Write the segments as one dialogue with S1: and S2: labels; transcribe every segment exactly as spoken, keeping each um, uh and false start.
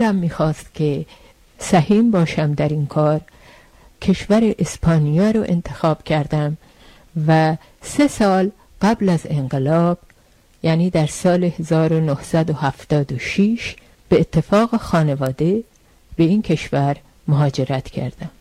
S1: دلم میخواست که سهیم باشم در این کار. کشور اسپانیا رو انتخاب کردم و سه سال قبل از انقلاب، یعنی در سال هزار و نهصد و هفتاد و شش، به اتفاق خانواده به این کشور مهاجرت کردم.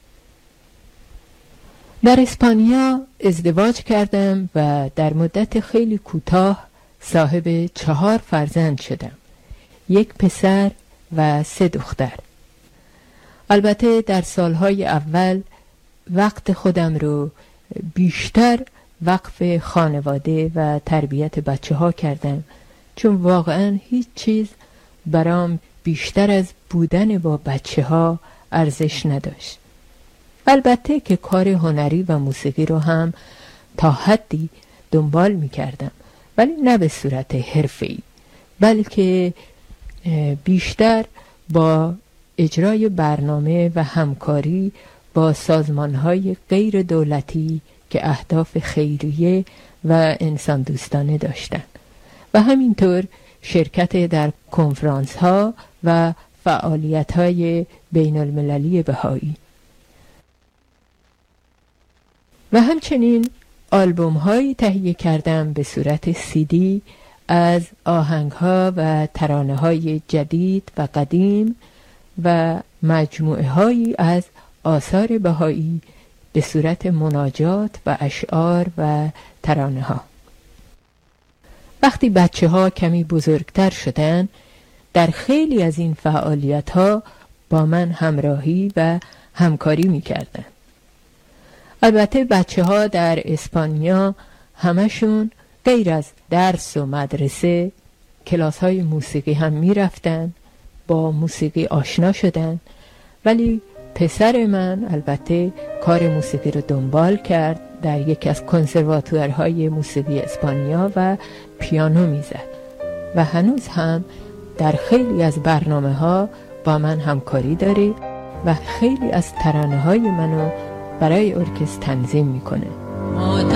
S1: در اسپانیا ازدواج کردم و در مدت خیلی کوتاه صاحب چهار فرزند شدم، یک پسر و سه دختر. البته در سالهای اول وقت خودم رو بیشتر وقف خانواده و تربیت بچه ها کردم، چون واقعا هیچ چیز برام بیشتر از بودن با بچه ها ارزش نداشت. البته که کار هنری و موسیقی رو هم تا حدی دنبال می کردم، ولی نه به صورت حرفه‌ای، بلکه بیشتر با اجرای برنامه و همکاری با سازمان‌های غیر دولتی که اهداف خیریه و انسان دوستانه داشتن و همینطور شرکت در کنفرانس‌ها و فعالیت‌های بین المللی بهایی و همچنین آلبوم‌هایی تهیه کردم به صورت سی دی از آهنگ‌ها و ترانه‌های جدید و قدیم و مجموعه‌هایی از آثار بهایی به صورت مناجات و اشعار و ترانه‌ها. وقتی بچه‌ها کمی بزرگتر شدن، در خیلی از این فعالیت‌ها با من همراهی و همکاری می‌کردند. البته بچه‌ها در اسپانیا همشون غیر از درس و مدرسه کلاس‌های موسیقی هم می‌رفتن، با موسیقی آشنا شدن، ولی پسر من البته کار موسیقی رو دنبال کرد، در یکی از کنسرواتوارهای موسیقی اسپانیا و پیانو میزد و هنوز هم در خیلی از برنامه‌ها با من همکاری داره و خیلی از ترانه‌های منو برای ارکستر تنظیم میکنه.